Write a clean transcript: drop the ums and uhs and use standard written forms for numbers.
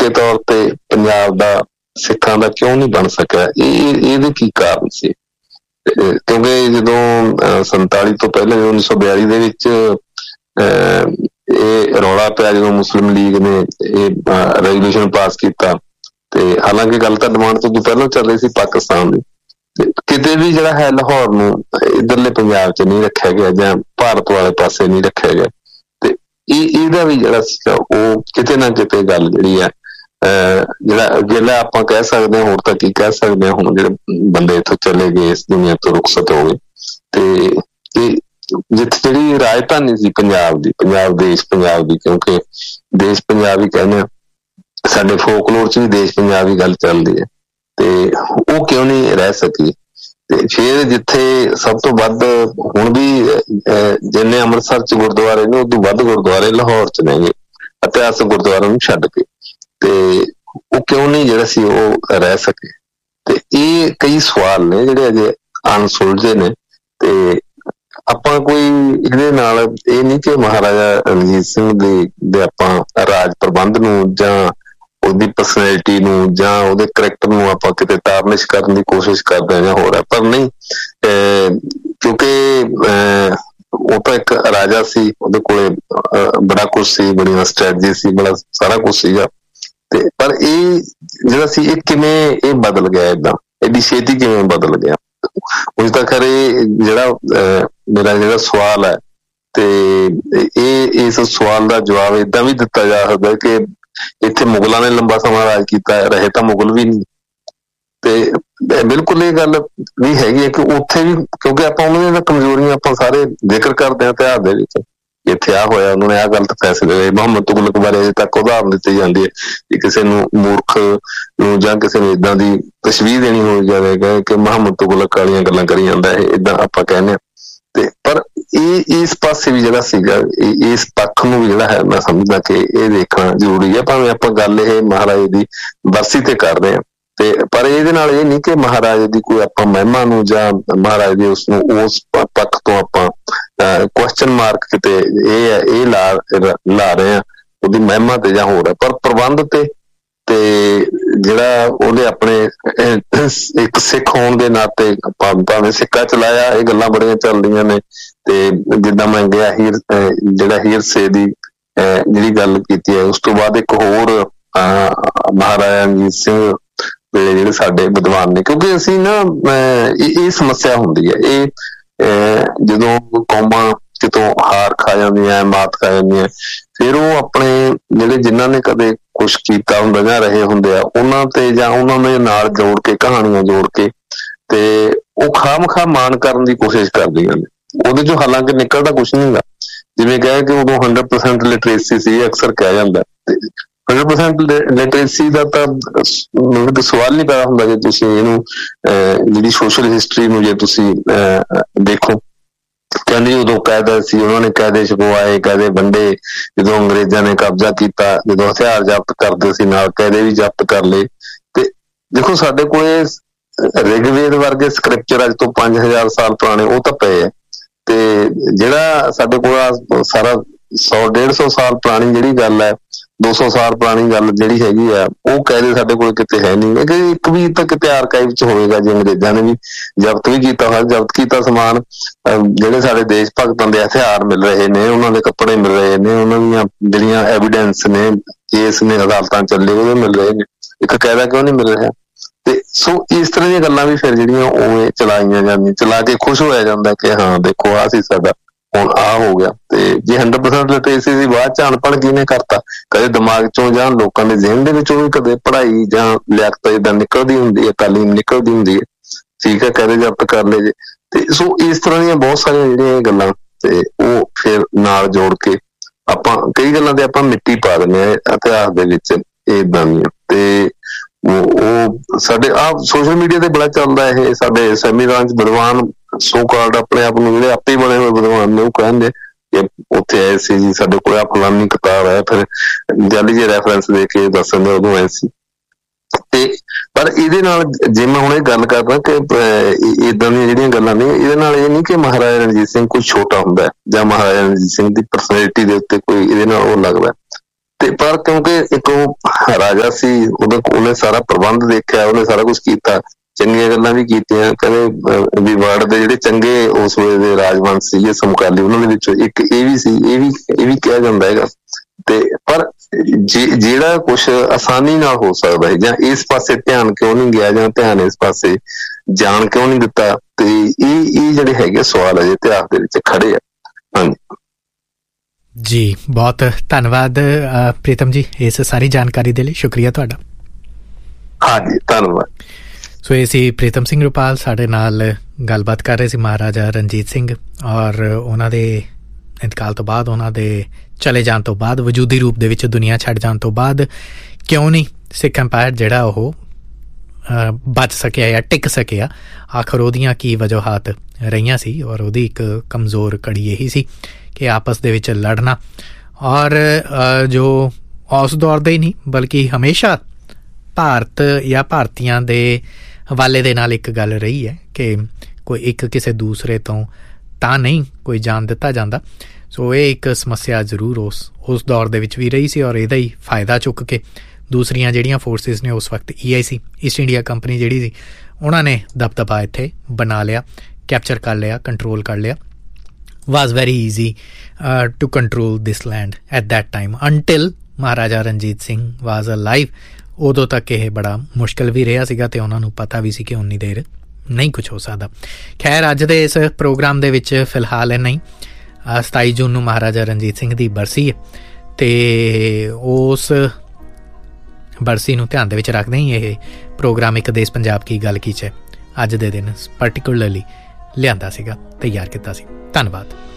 ਪੱਕੇ ਤੌਰ ਤੇ ਪੰਜਾਬ ਦਾ ਸਿੱਖਾਂ ਦਾ ਕਿਉਂ ਨਹੀਂ ਬਣ ਸਕਿਆ? ਇਹਦੇ ਕੀ ਕਾਰਨ ਸੀ? ਕਿਉਂਕਿ ਜਦੋਂ 47 ਤੋਂ ਪਹਿਲਾਂ 1942 ਦੇ ਵਿੱਚ ਇਹ ਰੌਲਾ ਪਿਆ, ਜਦੋਂ ਮੁਸਲਿਮ ਲੀਗ ਨੇ ਇਹ ਰੈਜੂਲੇਸ਼ਨ ਪਾਸ ਕੀਤਾ, ਤੇ ਹਾਲਾਂਕਿ ਗੱਲ ਤਾਂ ਡਿਮਾਂਡ ਤੋਂ ਪਹਿਲਾਂ ਚੱਲ ਰਹੀ ਸੀ ਪਾਕਿਸਤਾਨ ਦੀ, ਕਿਤੇ ਵੀ ਜਿਹੜਾ ਹੈ ਲਾਹੌਰ ਨੂੰ ਇੱਧਰਲੇ ਪੰਜਾਬ 'ਚ ਨਹੀਂ ਰੱਖਿਆ ਗਿਆ ਜਾਂ ਭਾਰਤ ਵਾਲੇ ਪਾਸੇ ਨਹੀਂ ਰੱਖਿਆ ਗਿਆ। ਤੇ ਇਹਦਾ ਵੀ ਜਿਹੜਾ ਸੀਗਾ ਉਹ ਕਿਤੇ ਨਾ ਕਿਤੇ ਗੱਲ ਜਿਹੜੀ ਆ ਜਿਹੜਾ ਆਪਾਂ ਕਹਿ ਸਕਦੇ ਹਾਂ, ਹੋਰ ਤਾਂ ਕੀ ਕਹਿ ਸਕਦੇ ਹਾਂ, ਹੁਣ ਜਿਹੜੇ ਬੰਦੇ ਇੱਥੋਂ ਚਲੇ ਗਏ, ਇਸ ਦੁਨੀਆ ਤੋਂ ਰੁਖਸਤ ਹੋ ਗਏ, ਤੇ ਜਿੱਥੇ ਜਿਹੜੀ ਰਾਜਧਾਨੀ ਸੀ ਪੰਜਾਬ ਦੀ, ਪੰਜਾਬ ਦੀ, ਕਿਉਂਕਿ ਦੇਸ਼ ਪੰਜਾਬ ਹੀ ਕਹਿੰਦੇ ਆ, ਸਾਡੇ ਫੋਕਲੋਰ 'ਚ ਵੀ ਦੇਸ਼ ਪੰਜਾਬ ਦੀ ਗੱਲ ਚੱਲਦੀ ਹੈ, ਤੇ ਉਹ ਕਿਉਂ ਨਹੀਂ ਰਹਿ ਸਕੀ? ਤੇ ਫਿਰ ਜਿੱਥੇ ਸਭ ਤੋਂ ਵੱਧ ਹੁਣ ਵੀ ਜਿੰਨੇ ਅੰਮ੍ਰਿਤਸਰ 'ਚ ਗੁਰਦੁਆਰੇ ਨੇ, ਉਦੋਂ ਵੱਧ ਗੁਰਦੁਆਰੇ ਲਾਹੌਰ 'ਚ ਨੇਗੇ, ਇਤਿਹਾਸਕ ਗੁਰਦੁਆਰਿਆਂ ਨੂੰ ਛੱਡ ਕੇ, ਤੇ ਉਹ ਕਿਉਂ ਨਹੀਂ ਜਿਹੜਾ ਸੀ ਉਹ ਰਹਿ ਸਕੇ? ਤੇ ਇਹ ਕਈ ਸਵਾਲ ਨੇ ਜਿਹੜੇ ਅਜੇ ਅਣਸੁਲਝੇ ਨੇ। ਤੇ ਆਪਾਂ ਕੋਈ ਇਹਦੇ ਨਾਲ ਇਹ ਨਹੀਂ ਕਿ ਮਹਾਰਾਜਾ ਰਣਜੀਤ ਸਿੰਘ ਦੇ ਆਪਾਂ ਰਾਜ ਪ੍ਰਬੰਧ ਨੂੰ ਜਾਂ ਉਹਦੀ ਪਰਸਨੈਲਿਟੀ ਨੂੰ ਜਾਂ ਉਹਦੇ ਕਰੈਕਟਰ ਨੂੰ ਆਪਾਂ ਕਿਤੇ ਤਾਰਨਿਸ਼ ਕਰਨ ਦੀ ਕੋਸ਼ਿਸ਼ ਕਰਦੇ ਹਾਂ ਜਾਂ ਹੋਰ ਹੈ, ਪਰ ਨਹੀਂ, ਕਿਉਂਕਿ ਉਹ ਤਾਂ ਇੱਕ ਰਾਜਾ ਸੀ, ਉਹਦੇ ਕੋਲੇ ਬੜਾ ਕੁਛ ਸੀ, ਬੜੀਆਂ ਸਟ੍ਰੈਟਜੀ ਸੀ, ਬੜਾ ਸਾਰਾ ਕੁਛ ਸੀਗਾ। ਤੇ ਪਰ ਇਹ ਜਿਹੜਾ ਸੀ ਇਹ ਕਿਵੇਂ ਇਹ ਬਦਲ ਗਿਆ, ਏਦਾਂ ਐਡੀ ਛੇਤੀ ਕਿਵੇਂ ਬਦਲ ਗਿਆ? ਉਂਝ ਤਾਂ ਖਰੇ ਜਿਹੜਾ ਮੇਰਾ ਜਿਹੜਾ ਸਵਾਲ ਹੈ, ਤੇ ਇਸ ਸਵਾਲ ਦਾ ਜਵਾਬ ਏਦਾਂ ਵੀ ਦਿੱਤਾ ਜਾ ਸਕਦਾ ਕਿ ਇੱਥੇ ਮੁਗਲਾਂ ਨੇ ਲੰਬਾ ਸਮਾਂ ਰਾਜ ਕੀਤਾ, ਰਹੇ ਤਾਂ ਮੁਗਲ ਵੀ ਨਹੀਂ। ਤੇ ਬਿਲਕੁਲ ਇਹ ਗੱਲ ਵੀ ਹੈਗੀ ਹੈ ਕਿ ਉੱਥੇ ਵੀ, ਕਿਉਂਕਿ ਆਪਾਂ ਉਹਨਾਂ ਦੀਆਂ ਕਮਜ਼ੋਰੀਆਂ ਆਪਾਂ ਸਾਰੇ ਜ਼ਿਕਰ ਕਰਦੇ ਹਾਂ ਇਤਿਹਾਸ ਦੇ ਵਿੱਚ, ਇੱਥੇ ਆਹ ਹੋਇਆ, ਉਹਨਾਂ ਨੇ ਆਹ ਗਲਤ ਫੈਸਲੇ ਲਏ। ਮੁਹੰਮਦ ਤੁਗਲਕ ਬਾਰੇ ਅਜੇ ਤੱਕ ਉਦਾਹਰਨ ਦਿੱਤੀ ਜਾਂਦੀ ਹੈ ਕਿ ਕਿਸੇ ਨੂੰ ਮੂਰਖ ਨੂੰ ਜਾਂ ਕਿਸੇ ਨੂੰ ਏਦਾਂ ਦੀ ਤਸ਼ਵੀਰ ਦੇਣੀ ਹੋ ਜਾਵੇਗਾ ਕਿ ਮੁਹੰਮਦ ਤੁਗਲਕ ਵਾਲੀਆਂ ਗੱਲਾਂ ਕਰੀ ਜਾਂਦਾ ਇਹ, ਏਦਾਂ ਆਪਾਂ ਕਹਿੰਦੇ ਹਾਂ। ਤੇ ਪਰ ਇਸ ਪਾਸੇ ਵੀ ਜਿਹੜਾ ਸੀਗਾ, ਇਸ ਪੱਖ ਨੂੰ ਵੀ ਜਿਹੜਾ ਹੈ, ਮੈਂ ਸਮਝਦਾ ਕਿ ਇਹ ਦੇਖਣਾ ਜ਼ਰੂਰੀ ਹੈ, ਭਾਵੇਂ ਆਪਾਂ ਗੱਲ ਇਹ ਮਹਾਰਾਜੇ ਦੀ ਬਰਸੀ ਤੇ ਕਰਦੇ ਹਾਂ। ਤੇ ਪਰ ਇਹਦੇ ਨਾਲ ਇਹ ਨਹੀਂ ਕਿ ਮਹਾਰਾਜੇ ਦੀ ਕੋਈ ਆਪਾਂ ਮਹਿਮਾ ਨੂੰ ਜਾਂ ਮਹਾਰਾਜੇ ਦੀ ਉਸਨੂੰ ਉਸ ਪੱਖ ਤੋਂ ਆਪਾਂ ਕੁਐਸਚਨ ਮਾਰਕ ਕਿਤੇ ਇਹ ਲਾ ਰਹੇ ਹਾਂ ਉਹਦੀ ਮਹਿਮਾ ਤੇ ਜਾਂ ਹੋਰ ਹੈ, ਪਰ ਪ੍ਰਬੰਧ ਤੇ ਜਿਹੜਾ ਉਹਦੇ ਆਪਣੇ ਇੱਕ ਸਿੱਖ ਹੋਣ ਦੇ ਨਾਤੇ ਭਾਵੇਂ ਸਿੱਕਾ ਚਲਾਇਆ, ਇਹ ਗੱਲਾਂ ਬੜੀਆਂ ਚੱਲਦੀਆਂ ਨੇ। ਤੇ ਜਿੱਦਾਂ ਮੈਂ ਗਿਆ ਜਿਹੜਾ ਹੀਰਸੇ ਦੀ ਜਿਹੜੀ ਗੱਲ ਕੀਤੀ ਹੈ, ਉਸ ਤੋਂ ਬਾਅਦ ਇੱਕ ਹੋਰ ਮਹਾਰਾਜਾ ਰਣਜੀਤ ਸਿੰਘ ਵੇਲੇ ਜਿਹੜੇ ਸਾਡੇ ਵਿਦਵਾਨ ਨੇ, ਕਿਉਂਕਿ ਅਸੀਂ ਨਾ ਇਹ ਸਮੱਸਿਆ ਹੁੰਦੀ ਹੈ, ਇਹ ਜਦੋਂ ਕੌਮਾਂ ਕਿਤੋਂ ਹਾਰ ਖਾ ਜਾਂਦੀਆਂ, ਮਾਤ ਖਾ ਜਾਂਦੀਆਂ, ਫਿਰ ਉਹ ਆਪਣੇ ਜਿਹੜੇ ਜਿਨ੍ਹਾਂ ਨੇ ਕਦੇ ਕੁਛ ਕੀਤਾ ਹੁੰਦਾ ਜਾਂ ਰਹੇ ਹੁੰਦੇ ਆ, ਉਹਨਾਂ ਤੇ ਜਾਂ ਉਹਨਾਂ ਦੇ ਨਾਲ ਜੋੜ ਕੇ ਕਹਾਣੀਆਂ ਜੋੜ ਕੇ, ਤੇ ਉਹ ਖਾਮਖਾ ਮਾਣ ਕਰਨ ਦੀ ਕੋਸ਼ਿਸ਼ ਕਰਦੀਆਂ ਨੇ। ਉਹਦੇ ਚੋਂ ਹਾਲਾਂਕਿ ਨਿਕਲਦਾ ਕੁਛ ਨਹੀਂ ਗਾ, ਜਿਵੇਂ ਕਹੇ ਕਿ ਉਦੋਂ 100% ਲਿਟਰੇਸੀ ਸੀ, ਅਕਸਰ ਕਿਹਾ ਜਾਂਦਾ। 100% ਲਿਟਰੇਸੀ ਦਾ ਤਾਂ ਮਤਲਬ ਸਵਾਲ ਨਹੀਂ ਪੈਦਾ ਹੁੰਦਾ ਜੇ ਤੁਸੀਂ ਇਹਨੂੰ ਜਿਹੜੀ ਸੋਸ਼ਲ ਹਿਸਟਰੀ ਨੂੰ ਜੇ ਤੁਸੀਂ ਦੇਖੋ। ਕਹਿੰਦੇ ਉਦੋਂ ਕਾਇਦਾ ਸੀ, ਉਹਨਾਂ ਨੇ ਕਾਇਦੇ ਛਪਵਾਏ, ਕਾਇਦੇ ਵੰਡੇ, ਜਦੋਂ ਅੰਗਰੇਜ਼ਾਂ ਨੇ ਕਬਜ਼ਾ ਕੀਤਾ, ਜਦੋਂ ਹਥਿਆਰ ਜ਼ਬਤ ਕਰਦੇ ਸੀ ਨਾਲ ਕਾਇਦੇ ਵੀ ਜ਼ਬਤ ਕਰ ਲਏ। ਤੇ ਦੇਖੋ ਸਾਡੇ ਕੋਲੇ ਰਿਗਵੇਦ ਵਰਗੇ ਸਕ੍ਰਿਪਚਰ ਅੱਜ ਤੋਂ 5000 ਸਾਲ ਪੁਰਾਣੇ ਉਹ ਤਾਂ ਪਏ ਆ, ਤੇ ਜਿਹੜਾ ਸਾਡੇ ਕੋਲ ਸਾਰਾ 100-150 ਸਾਲ ਪੁਰਾਣੀ ਜਿਹੜੀ ਗੱਲ ਹੈ, 200 ਸਾਲ ਪੁਰਾਣੀ ਗੱਲ ਜਿਹੜੀ ਹੈਗੀ ਆ, ਉਹ ਕਾਇਦੇ ਸਾਡੇ ਕੋਲ ਕਿਤੇ ਹੈ ਨਹੀਂ। ਇੱਕ ਵੀ ਤਾਂ ਕਿਤੇ ਆਰਕਾਈਵ 'ਚ ਹੋਵੇਗਾ ਜੇ ਅੰਗਰੇਜ਼ਾਂ ਨੇ ਵੀ ਜ਼ਬਤ ਵੀ ਕੀਤਾ ਹੋਇਆ, ਜ਼ਬਤ ਕੀਤਾ ਸਮਾਨ, ਜਿਹੜੇ ਸਾਡੇ ਦੇਸ਼ ਭਗਤਾਂ ਦੇ ਹਥਿਆਰ ਮਿਲ ਰਹੇ ਨੇ, ਉਹਨਾਂ ਦੇ ਕੱਪੜੇ ਮਿਲ ਰਹੇ ਨੇ, ਉਹਨਾਂ ਦੀਆਂ ਜਿਹੜੀਆਂ ਐਵੀਡੈਂਸ ਨੇ, ਕੇਸ ਨੇ, ਅਦਾਲਤਾਂ ਚੱਲੇ, ਉਹ ਮਿਲ ਰਹੇ ਨੇ, ਇੱਕ ਕਾਇਦਾ ਕਿਉਂ ਨਹੀਂ ਮਿਲ ਰਿਹਾ? ਤੇ ਸੋ ਇਸ ਤਰ੍ਹਾਂ ਦੀਆਂ ਗੱਲਾਂ ਵੀ ਫਿਰ ਜਿਹੜੀਆਂ ਉਹ ਚਲਾਈਆਂ ਜਾਂਦੀਆਂ, ਚਲਾ ਕੇ ਖੁਸ਼ ਹੋਇਆ ਜਾਂਦਾ ਕਿ ਹਾਂ ਦੇਖੋ ਆਹ ਸੀ ਸਾਡਾ, ਹੁਣ ਆਹ ਹੋ ਗਿਆ। ਤੇ ਜੇ 100% ਲਿਟਰੇਸੀ ਸੀ, ਬਾਅਦ ਚ ਅਨਪੜ੍ਹ ਕਿਹਨੇ ਕਰਤਾ? ਕਦੇ ਦਿਮਾਗ ਚੋਂ ਜਾਂ ਲੋਕਾਂ ਦੇ ਜ਼ਿਹਨ ਦੇ ਵਿੱਚੋਂ ਵੀ ਕਦੇ ਪੜ੍ਹਾਈ ਜਾਂ ਲਿਆਕਤ ਏਦਾਂ ਨਿਕਲਦੀ ਹੁੰਦੀ ਹੈ, ਤਾਲੀਮ ਨਿਕਲਦੀ ਹੁੰਦੀ ਹੈ, ਠੀਕ ਹੈ, ਕਦੇ ਜ਼ਬਤ ਕਰ ਲਏ ਜੇ। ਤੇ ਸੋ ਇਸ ਤਰ੍ਹਾਂ ਦੀਆਂ ਬਹੁਤ ਸਾਰੀਆਂ ਜਿਹੜੀਆਂ ਗੱਲਾਂ, ਤੇ ਉਹ ਫਿਰ ਨਾਲ ਜੋੜ ਕੇ ਆਪਾਂ ਕਈ ਗੱਲਾਂ ਤੇ ਆਪਾਂ ਮਿੱਟੀ ਪਾ ਦਿੰਦੇ ਹਾਂ ਇਤਿਹਾਸ ਦੇ ਵਿੱਚ ਏਦਾਂ ਦੀਆਂ। ਤੇ ਉਹ ਸਾਡੇ ਸੋਸ਼ਲ ਮੀਡੀਆ ਤੇ ਬੜਾ ਚੱਲਦਾ ਇਹ, ਸਾਡੇ ਸੰਵਿਧਾਨ 'ਚ ਵਿਦਵਾਨ ਸੋ ਕਾਲਡ ਆਪਣੇ ਆਪ ਨੂੰ ਜਿਹੜੇ ਆਪੇ ਹੀ ਬਣੇ ਹੋਏ ਵਿਦਵਾਨ ਨੇ, ਉਹ ਕਹਿੰਦੇ ਕਿ ਉੱਥੇ ਆਏ ਸੀ ਜੀ, ਸਾਡੇ ਕੋਲ ਆਹ ਫਲਾਨੀ ਕਿਤਾਬ ਹੈ, ਫਿਰ ਜਾਲੀ ਜੇ ਰੈਫਰੈਂਸ ਦੇ ਕੇ ਦੱਸ ਦਿੰਦੇ ਉਦੋਂ ਆਏ ਸੀ। ਤੇ ਪਰ ਇਹਦੇ ਨਾਲ ਜੇ ਮੈਂ ਹੁਣ ਇਹ ਗੱਲ ਕਰਦਾ ਕਿ ਏਦਾਂ ਦੀਆਂ ਜਿਹੜੀਆਂ ਗੱਲਾਂ ਨੇ, ਇਹਦੇ ਨਾਲ ਇਹ ਨਹੀਂ ਕਿ ਮਹਾਰਾਜਾ ਰਣਜੀਤ ਸਿੰਘ ਕੋਈ ਛੋਟਾ ਹੁੰਦਾ ਜਾਂ ਮਹਾਰਾਜਾ ਰਣਜੀਤ ਸਿੰਘ ਦੀ ਪਰਸਨੈਲਿਟੀ ਦੇ ਉੱਤੇ ਕੋਈ ਇਹਦੇ ਨਾਲ ਉਹ ਲੱਗਦਾ। ਤੇ ਪਰ ਕਿਉਂਕਿ ਇੱਕ ਉਹ ਰਾਜਾ ਸੀ, ਉਹਨੇ ਸਾਰਾ ਪ੍ਰਬੰਧ ਦੇਖਿਆ, ਉਹਨੇ ਸਾਰਾ ਕੁਛ ਕੀਤਾ, ਚੰਗੀਆਂ ਗੱਲਾਂ ਵੀ ਕੀਤੀਆਂ। ਕਹਿੰਦੇ ਵੀ ਵਰਲਡ ਦੇ ਜਿਹੜੇ ਚੰਗੇ ਉਸ ਵੇਲੇ ਦੇ ਰਾਜਵੰਸ਼ ਸੀਗੇ ਸਮਕਾਲੀ, ਉਹਨਾਂ ਦੇ ਵਿੱਚੋਂ ਇੱਕ ਇਹ ਵੀ ਸੀ, ਇਹ ਵੀ ਕਿਹਾ ਜਾਂਦਾ ਹੈਗਾ। ਤੇ ਪਰ ਜਿਹੜਾ ਕੁਛ ਆਸਾਨੀ ਨਾਲ ਹੋ ਸਕਦਾ ਹੈ, ਜਾਂ ਇਸ ਪਾਸੇ ਧਿਆਨ ਕਿਉਂ ਨਹੀਂ ਗਿਆ, ਜਾਂ ਧਿਆਨ ਇਸ ਪਾਸੇ ਜਾਣ ਕਿਉਂ ਨਹੀਂ ਦਿੱਤਾ, ਤੇ ਇਹ ਜਿਹੜੇ ਹੈਗੇ ਸਵਾਲ ਅਜੇ ਇਤਿਹਾਸ ਦੇ ਵਿੱਚ ਖੜੇ ਆ। ਹਾਂਜੀ ਜੀ, ਬਹੁਤ ਧੰਨਵਾਦ ਪ੍ਰੀਤਮ ਜੀ ਇਸ ਸਾਰੀ ਜਾਣਕਾਰੀ ਦੇ ਲਈ, ਸ਼ੁਕਰੀਆ ਤੁਹਾਡਾ। ਹਾਂਜੀ ਧੰਨਵਾਦ। ਸੋ ਇਹ ਸੀ ਪ੍ਰੀਤਮ ਸਿੰਘ ਰੁਪਾਲ, ਸਾਡੇ ਨਾਲ ਗੱਲਬਾਤ ਕਰ ਰਹੇ ਸੀ ਮਹਾਰਾਜਾ ਰਣਜੀਤ ਸਿੰਘ, ਔਰ ਉਹਨਾਂ ਦੇ ਇੰਤਕਾਲ ਤੋਂ ਬਾਅਦ, ਉਹਨਾਂ ਦੇ ਚਲੇ ਜਾਣ ਤੋਂ ਬਾਅਦ, ਵਜੂਦੀ ਰੂਪ ਦੇ ਵਿੱਚ ਦੁਨੀਆ ਛੱਡ ਜਾਣ ਤੋਂ ਬਾਅਦ ਕਿਉਂ ਨਹੀਂ ਸਿੱਖ ਅੰਪਾਇਰ ਜਿਹੜਾ ਉਹ ਬਚ ਸਕਿਆ ਜਾਂ ਟਿਕ ਸਕਿਆ। ਆਖਰ ਉਹਦੀਆਂ ਕੀ ਵਜੂਹਾਤ ਰਹੀਆਂ ਸੀ, ਔਰ ਉਹਦੀ ਇੱਕ ਕਮਜ਼ੋਰ ਕੜੀ ਇਹੀ ਸੀ ਕਿ ਆਪਸ ਦੇ ਵਿੱਚ ਲੜਨਾ। ਔਰ ਜੋ ਉਸ ਦੌਰ ਦੇ ਹੀ ਨਹੀਂ ਬਲਕਿ ਹਮੇਸ਼ਾ ਭਾਰਤ ਜਾਂ ਭਾਰਤੀਆਂ ਦੇ ਹਵਾਲੇ ਦੇ ਨਾਲ ਇੱਕ ਗੱਲ ਰਹੀ ਹੈ ਕਿ ਕੋਈ ਇੱਕ ਕਿਸੇ ਦੂਸਰੇ ਤੋਂ ਤਾਂ ਨਹੀਂ ਕੋਈ ਜਾਨ ਦਿੱਤਾ ਜਾਂਦਾ। ਸੋ ਇਹ ਇੱਕ ਸਮੱਸਿਆ ਜ਼ਰੂਰ ਉਸ ਦੌਰ ਦੇ ਵਿੱਚ ਵੀ ਰਹੀ ਸੀ, ਔਰ ਇਹਦਾ ਹੀ ਫਾਇਦਾ ਚੁੱਕ ਕੇ ਦੂਸਰੀਆਂ ਜਿਹੜੀਆਂ ਫੋਰਸਿਸ ਨੇ ਉਸ ਵਕਤ EIC ਈਸਟ ਇੰਡੀਆ ਕੰਪਨੀ ਜਿਹੜੀ ਸੀ, ਉਹਨਾਂ ਨੇ ਦਬਦਬਾ ਇੱਥੇ ਬਣਾ ਲਿਆ, ਕੈਪਚਰ ਕਰ ਲਿਆ, ਕੰਟਰੋਲ ਕਰ ਲਿਆ। was very easy to control this land at that time until Maharaja Ranjit Singh was alive। ਉਦੋਂ ਤੱਕ ਇਹ ਬੜਾ ਮੁਸ਼ਕਿਲ ਵੀ ਰਿਹਾ ਸੀਗਾ, ਅਤੇ ਉਹਨਾਂ ਨੂੰ ਪਤਾ ਵੀ ਸੀ ਕਿ ਉਨੀ ਦੇਰ ਨਹੀਂ ਕੁਛ ਹੋ ਸਕਦਾ। ਖੈਰ, ਅੱਜ ਦੇ ਇਸ ਪ੍ਰੋਗਰਾਮ ਦੇ ਵਿੱਚ ਫਿਲਹਾਲ ਇੰਨਾ ਹੀ। 27 ਜੂਨ ਨੂੰ ਮਹਾਰਾਜਾ ਰਣਜੀਤ ਸਿੰਘ ਦੀ ਬਰਸੀ ਹੈ, ਅਤੇ ਉਸ ਬਰਸੀ ਨੂੰ ਧਿਆਨ ਦੇ ਵਿੱਚ ਰੱਖਦੇ ਹੀ ਇਹ ਪ੍ਰੋਗਰਾਮ ਇੱਕ ਦੇਸ਼ ਪੰਜਾਬ ਕੀ ਗੱਲ ਕੀ 'ਚ ਅੱਜ ਦੇ ਦਿਨ ਪਰਟੀਕੂਲਰਲੀ ਲਿਆਂਦਾ ਸੀਗਾ, ਤਿਆਰ ਕੀਤਾ ਸੀ। ਧੰਨਵਾਦ।